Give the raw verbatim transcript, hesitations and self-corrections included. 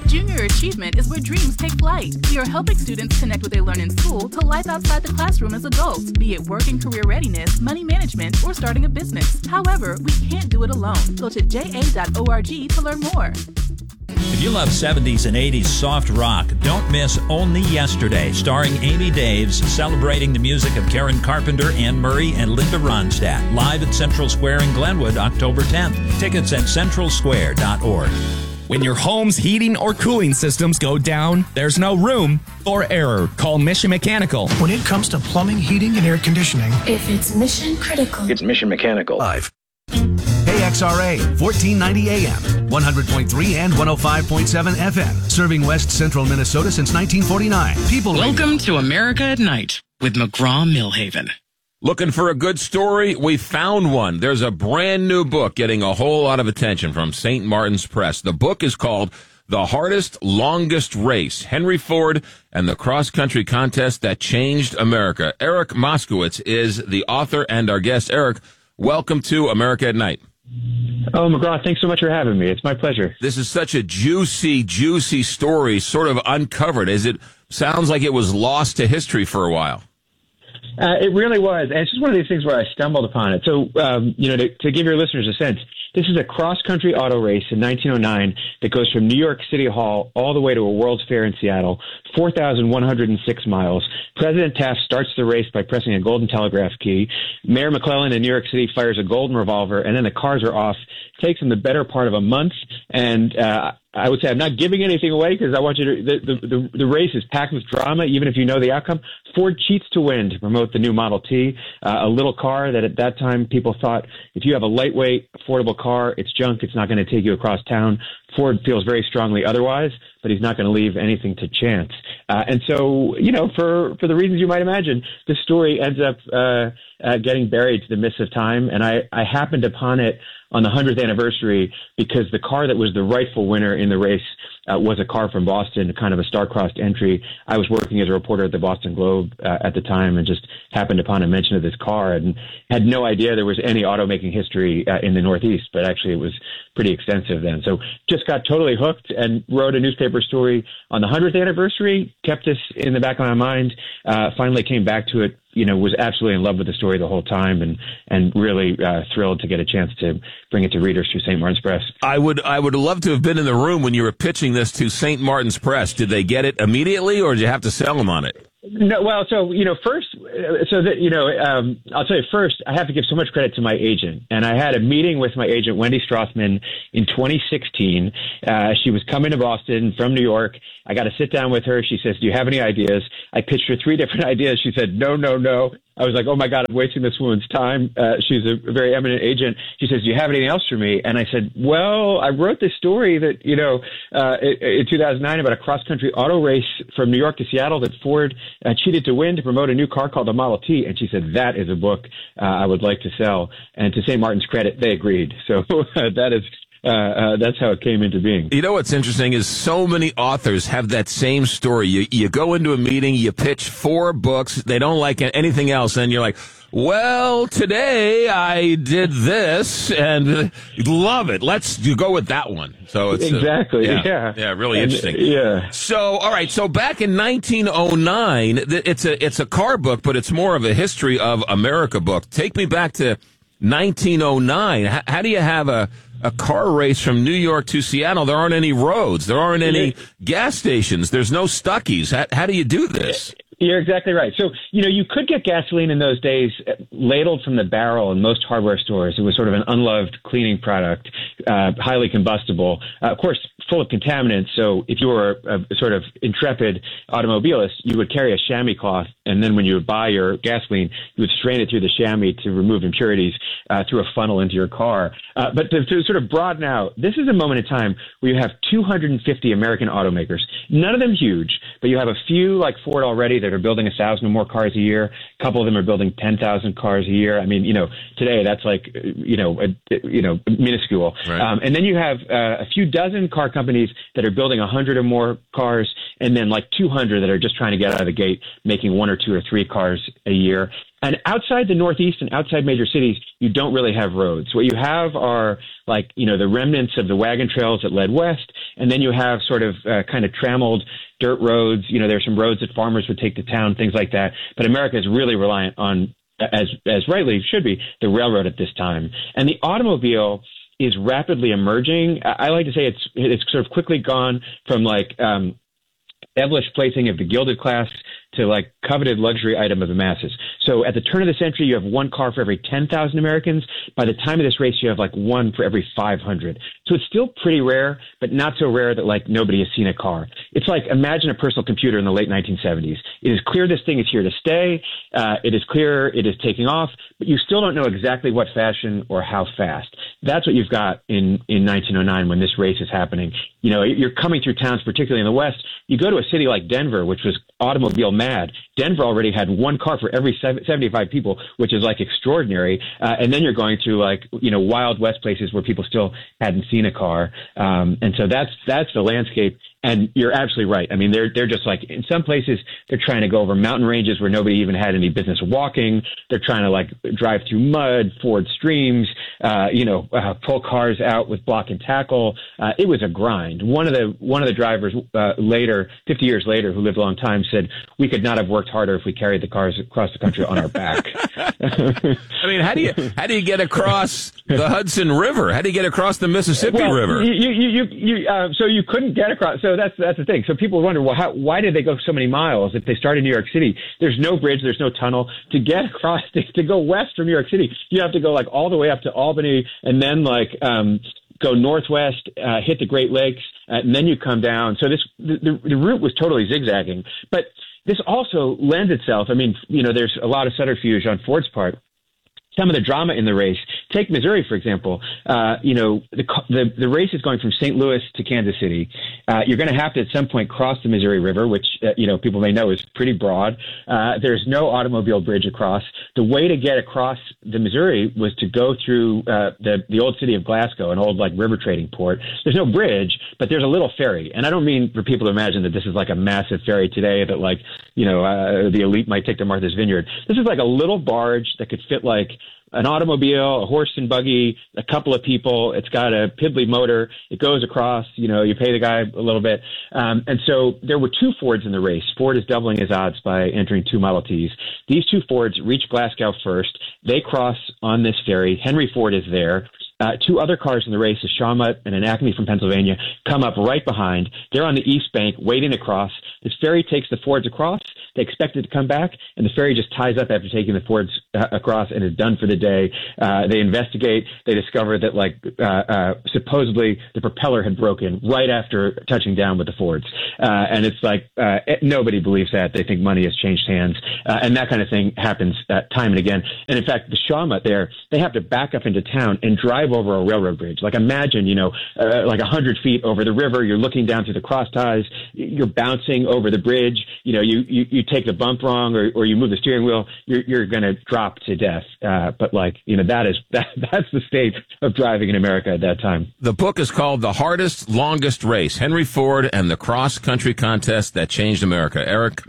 Junior Achievement is where dreams take flight. We are helping students connect what they learn in school to life outside the classroom as adults, be it work and career readiness, money management, or starting a business. However, we can't do it alone. Go to j a dot org to learn more. If you love seventies and eighties soft rock, don't miss Only Yesterday, starring Amy Daves, celebrating the music of Karen Carpenter, Anne Murray, and Linda Ronstadt. Live at Central Square in Glenwood, October tenth. Tickets at central square dot org. When your home's heating or cooling systems go down, there's no room for error. Call Mission Mechanical. When it comes to plumbing, heating, and air conditioning, if it's mission critical, it's Mission Mechanical. Live. K X R A, fourteen ninety A M, one hundred point three and one oh five point seven F M. Serving West Central Minnesota since nineteen forty-nine. People Welcome Radio. To America at Night with McGraw-Millhaven. Looking for a good story? We found one. There's a brand new book getting a whole lot of attention from Saint Martin's Press. The book is called The Hardest, Longest Race, Henry Ford and the Cross-Country Contest That Changed America. Eric Moskowitz is the author and our guest. Eric, welcome to America at Night. Oh, McGraw, thanks so much for having me. It's my pleasure. This is such a juicy, juicy story, sort of uncovered, as it sounds like it was lost to history for a while. Uh, it really was. And it's just one of these things where I stumbled upon it. So, um, you know, to, to give your listeners a sense, this is a cross-country auto race in nineteen oh nine that goes from New York City Hall all the way to a World's Fair in Seattle, four thousand one hundred six miles. President Taft starts the race by pressing a golden telegraph key. Mayor McClellan in New York City fires a golden revolver, and then the cars are off. It takes them the better part of a month, and uh, I would say I'm not giving anything away because I want you to. The, the, the, the race is packed with drama, even if you know the outcome. Ford cheats to win to promote the new Model T, uh, a little car that at that time people thought if you have a lightweight, affordable car, it's junk. It's not going to take you across town. Ford feels very strongly otherwise, but he's not going to leave anything to chance. Uh, and so, you know, for, for the reasons you might imagine, this story ends up uh, uh, getting buried to the mists of time. And I, I happened upon it on the hundredth anniversary because the car that was the rightful winner in the race uh, was a car from Boston, kind of a star-crossed entry. I was working as a reporter at the Boston Globe uh, at the time and just happened upon a mention of this car and had no idea there was any automaking history uh, in the Northeast, but actually it was pretty extensive then. So just got totally hooked and wrote a newspaper story on the hundredth anniversary, kept this in the back of my mind, uh, finally came back to it, you know, was absolutely in love with the story the whole time and, and really uh, thrilled to get a chance to bring it to readers through Saint Martin's Press. I would I would love to have been in the room when you were pitching this to Saint Martin's Press. Did they get it immediately or did you have to sell them on it? No, well, so, you know, first, so that, you know, um, I'll tell you first, I have to give so much credit to my agent. And I had a meeting with my agent, Wendy Strassman, in twenty sixteen. Uh, she was coming to Boston from New York. I got to sit down with her. She says, do you have any ideas? I pitched her three different ideas. She said, no, no, no. I was like, oh, my God, I'm wasting this woman's time. Uh, she's a very eminent agent. She says, do you have anything else for me? And I said, well, I wrote this story that, you know, uh, in two thousand nine about a cross-country auto race from New York to Seattle that Ford uh, cheated to win to promote a new car called the Model T. And she said, that is a book uh, I would like to sell. And to Saint Martin's credit, they agreed. So that is... Uh, uh, that's how it came into being. You know what's interesting is so many authors have that same story. You you go into a meeting, you pitch four books, they don't like anything else, and you're like, well, today I did this, and love it. Let's you go with that one. So it's exactly, uh, yeah, yeah, yeah, really and, interesting. Yeah. So, all right. So back in nineteen oh nine, it's a it's a car book, but it's more of a history of America book. Take me back to nineteen oh nine. How, how do you have a a car race from New York to Seattle? There aren't any roads. There aren't any gas stations. There's no Stuckies. How, how do you do this? You're exactly right. So, you know, you could get gasoline in those days ladled from the barrel in most hardware stores. It was sort of an unloved cleaning product, uh, highly combustible, uh, of course, full of contaminants. So if you were a, a sort of intrepid automobilist, you would carry a chamois cloth. And then when you would buy your gasoline, you would strain it through the chamois to remove impurities uh, through a funnel into your car. Uh, but to, to sort of broaden out, this is a moment in time where you have two hundred fifty American automakers, none of them huge, but you have a few like Ford already that are building a thousand or more cars a year. A couple of them are building ten thousand cars a year. I mean, you know, today that's like, you know, a, you know, minuscule. Right. Um, and then you have uh, a few dozen car companies that are building a hundred or more cars, and then like two hundred that are just trying to get out of the gate, making one or two or three cars a year. And outside the Northeast and outside major cities, you don't really have roads. What you have are like, you know, the remnants of the wagon trails that led west. And then you have sort of uh, kind of trammeled dirt roads. You know, there's some roads that farmers would take to town, things like that. But America is really reliant on, as, as rightly should be, the railroad at this time. And the automobile is rapidly emerging. I, I like to say it's, it's sort of quickly gone from like, um, devilish placing of the gilded class to like coveted luxury item of the masses. So at the turn of the century, you have one car for every ten thousand Americans. By the time of this race, you have like one for every five hundred. So it's still pretty rare, but not so rare that like nobody has seen a car. It's like, imagine a personal computer in the late nineteen seventies. It is clear this thing is here to stay. Uh, it is clear it is taking off, but you still don't know exactly what fashion or how fast. That's what you've got in, in nineteen oh nine when this race is happening. You know, you're coming through towns, particularly in the West. You go to a city like Denver, which was automobile mad. Denver already had one car for every seventy-five people, which is like extraordinary. Uh, and then you're going through like, you know, Wild West places where people still hadn't seen a car. Um, and so that's, that's the landscape. And you're absolutely right. I mean, they're, they're just like, in some places, they're trying to go over mountain ranges where nobody even had any business walking. They're trying to like drive through mud, ford streams, uh, you know, uh, pull cars out with block and tackle. Uh, it was a grind. One of the, one of the drivers, uh, later, fifty years later, who lived a long time said, we could not have worked harder if we carried the cars across the country on our back. I mean, how do you, how do you get across the Hudson River? How do you get across the Mississippi well, River? You, you, you, you, uh, so you couldn't get across. So that's that's the thing. So people wonder, well, how, why did they go so many miles if they started in New York City? There's no bridge, there's no tunnel to get across. To, to go west from New York City, you have to go like all the way up to Albany, and then like um, go northwest, uh, hit the Great Lakes, uh, and then you come down. So this the, the, the route was totally zigzagging, but this also lends itself. I mean, you know, there's a lot of subterfuge on Ford's part. Some of the drama in the race. Take Missouri, for example. Uh, you know, the, the the race is going from Saint Louis to Kansas City. Uh, you're going to have to at some point cross the Missouri River, which uh, you know people may know is pretty broad. Uh, there's no automobile bridge across. The way to get across the Missouri was to go through uh, the the old city of Glasgow, an old like river trading port. There's no bridge, but there's a little ferry. And I don't mean for people to imagine that this is like a massive ferry today that like you know uh, the elite might take to Martha's Vineyard. This is like a little barge that could fit like an automobile, a horse and buggy, a couple of people. It's got a piddly motor. It goes across, you know, you pay the guy a little bit. Um, and so there were two Fords in the race. Ford is doubling his odds by entering two Model Ts. These two Fords reach Glasgow first. They cross on this ferry. Henry Ford is there. Uh, two other cars in the race, a Shawmut and an Acme from Pennsylvania, come up right behind. They're on the east bank waiting to cross. This ferry takes the Fords across. They expect it to come back, and the ferry just ties up after taking the Fords uh, across and is done for the day. Uh, they investigate. They discover that, like, uh, uh, supposedly the propeller had broken right after touching down with the Fords. Uh, and it's like uh, nobody believes that. They think money has changed hands. Uh, and that kind of thing happens uh, time and again. And, in fact, the Shawmut there, they have to back up into town and drive over a railroad bridge. Like, imagine, you know, uh, like one hundred feet over the river. You're looking down through the cross ties. You're bouncing over the bridge. You know, you, you, you take the bump wrong or, or you move the steering wheel, you're, you're going to drop to death. Uh, but, like, you know, that is that, that's the state of driving in America at that time. The book is called The Hardest, Longest Race, Henry Ford and the Cross Country Contest That Changed America. Eric